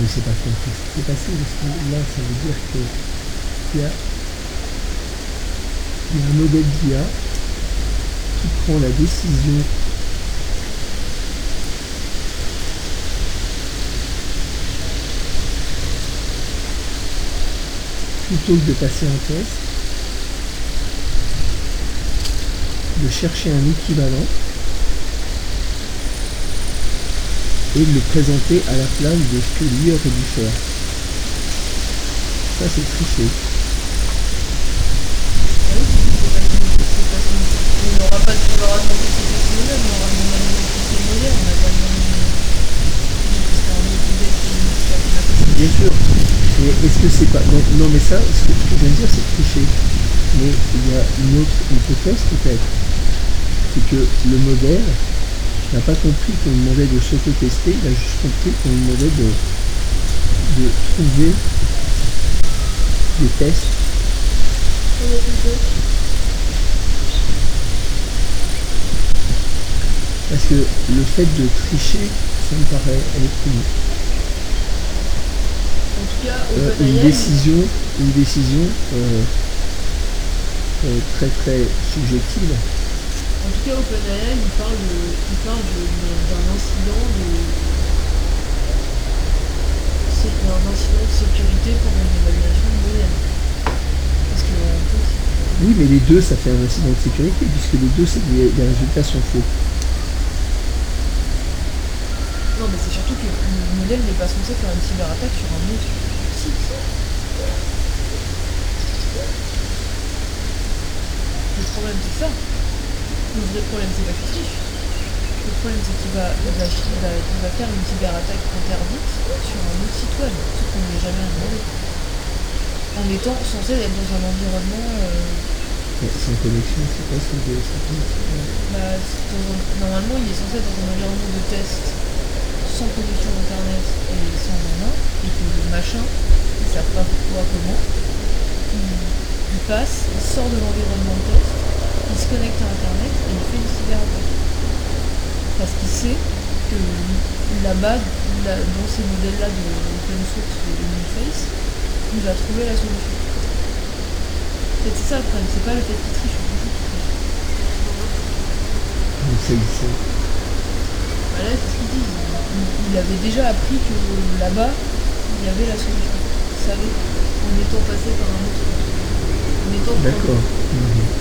mais c'est pas compris ce qui s'est passé, parce que là, ça veut dire qu'il y a, il y a un modèle d'IA qui prend la décision plutôt que de passer un test, de chercher un équivalent et de le présenter à la place de ce que lui aurait dû faire. Ça, c'est tricher. On n'aura pas demandé si c'était ce modèle, on aura demandé si c'était le modèle, on n'a pas demandé si c'était un autre modèle qui Bien sûr. Et est-ce que c'est pas... Non, mais ça, ce que je viens de dire, c'est tricher. Mais il y a une autre hypothèse peut-être. C'est que le modèle n'a pas compris qu'on lui demandait de s'auto-tester, il a juste compris qu'on lui demandait de trouver des tests. Parce que le fait de tricher, ça me paraît être En tout cas, une décision très très subjective. En tout cas, OpenAI, il parle d'un incident de sécurité pendant une évaluation de modèle. Parce que en fait, Oui, mais les deux, ça fait un incident de sécurité, puisque les deux, les résultats sont faux. non, mais c'est surtout que le modèle n'est pas censé faire une cyberattaque sur un autre site. Le problème, c'est ça. Le vrai problème, c'est pas qu'il triche. Le problème, c'est qu'il va faire une cyberattaque interdite sur un autre site web, ce qu'on ne lui a jamais demandé. En étant censé être dans un environnement... Sans connexion, c'est pas sans connexion. Normalement, il est censé être dans un environnement de test sans connexion internet et sans main, et que le machin, ils savent pas pourquoi, comment, il passe, il sort de l'environnement de test, il se connecte à internet et il fait une cyberattaque. Parce qu'il sait que là-bas, dans ces modèles-là de open source de Uniface, il va trouver la solution. C'est ça le problème, c'est pas le fait qu'il triche, C'est ça. Voilà, c'est ce qu'ils disent. Il avait déjà appris que là-bas, il y avait la solution. Il savait, en étant passé par un autre... En étant... D'accord.